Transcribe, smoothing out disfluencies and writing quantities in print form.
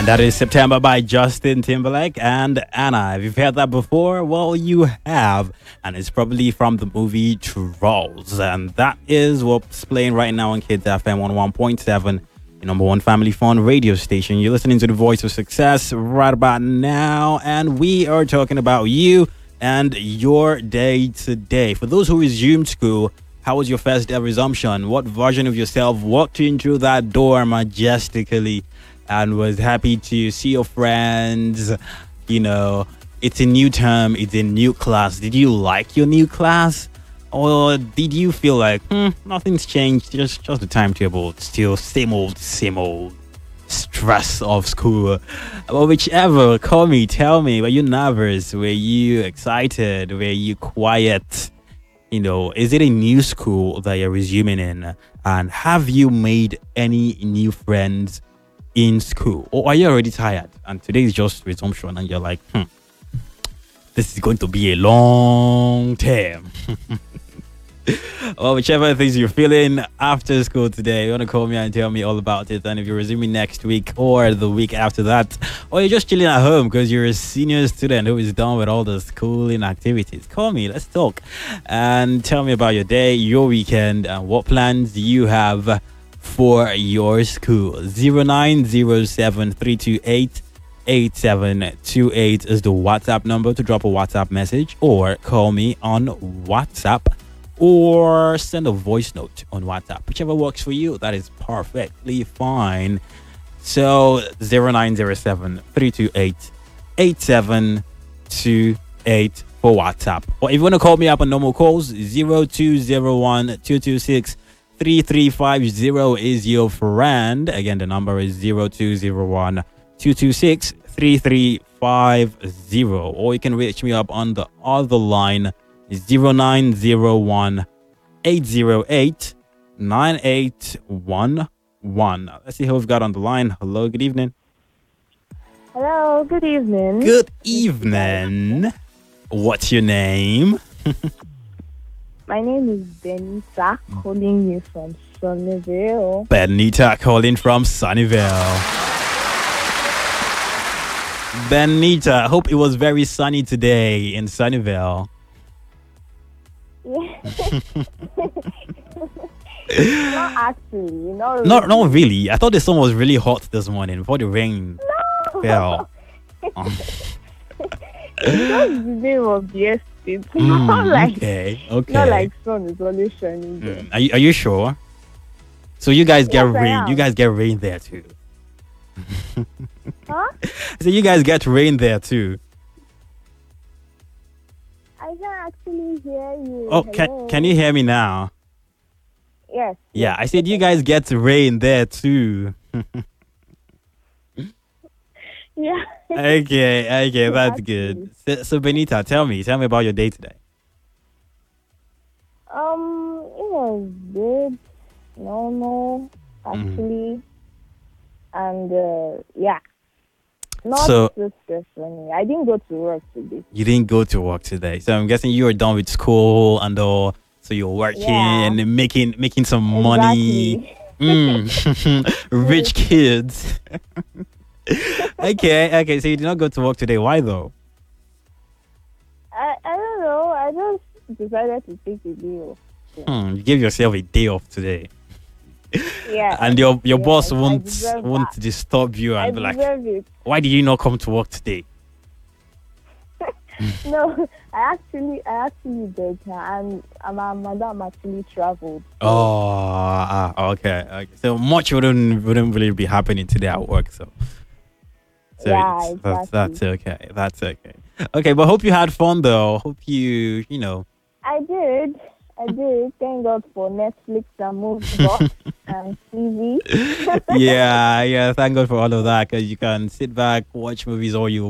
And that is September by Justin Timberlake and Anna. If you've heard that before, well, you have. And it's probably from the movie Trolls. And that is what's playing right now on Kids FM 101.7, your number one family fun radio station. You're listening to The Voice of Success right about now. And we are talking about you and your day today. For those who resumed school, how was your first day of resumption? What version of yourself walked in through that door majestically and was happy to see your friends? You know, it's a new term, it's a new class. Did you like your new class? Or did you feel like, nothing's changed, just the timetable, still same old stress of school? Well, whichever, call me, tell me, were you nervous? Were you excited? Were you quiet? You know, is it a new school that you're resuming in? And have you made any new friends in school? Or are you already tired? And today is just resumption and you're like, this is going to be a long term. Well, whichever things you're feeling after school today, you want to call me and tell me all about it. And if you're resuming next week or the week after that, or you're just chilling at home because you're a senior student who is done with all the schooling activities, call me, let's talk and tell me about your day, your weekend, and what plans you have for your school. 09073288728 is the WhatsApp number to drop a WhatsApp message, or call me on WhatsApp, or send a voice note on WhatsApp. Whichever works for you, that is perfectly fine. So 0907-328-8728 for WhatsApp. Or if you want to call me up on normal calls, 0201-226-3350 is your friend. Again, the number is 0201-226-3350. Or you can reach me up on the other line, 0901-808-9811. Let's see who we've got on the line. Hello, good evening. Hello, good evening. Good evening. What's your name? My name is Benita, calling you from Sunnyvale. Benita calling from Sunnyvale. Benita, I hope it was very sunny today in Sunnyvale. Yeah. Not actually, not really. Not really. I thought the sun was really hot this morning before the rain fell. That's the name of the estate. Not like, okay. not like sun is always shining there. Are you sure? So you guys get Yes, I rain. am. You guys get rain there too. Huh? So you guys get rain there too. I can actually hear you. Oh, Hello? can you hear me now? Yes. Yeah, I said you guys get rain there too. Yeah. Okay, that's Actually. good. So Benita, tell me about your day today. It was good, normal, actually, and yeah, not So- so stressful. I didn't go to work today. You didn't go to work today, so I'm guessing you were done with school and all. So you're working Yeah. and making some money. Exactly. Rich kids. Okay. So you did not go to work today. Why though? I don't know. I just decided to take a day off. You gave yourself a day off today, Yeah. and your Yeah, boss I won't deserve that. disturb you I and be like, deserve it. "Why did you not come to work today?" No, I actually begged her, and my madam actually traveled. Oh, okay. So much wouldn't really be happening today at work. So Yeah, that's exactly. That's okay. Okay, but hope you had fun though. Hope you know. I did. Thank God for Netflix and Moviebox and TV. Yeah. Thank God for all of that, because you can sit back, watch movies all you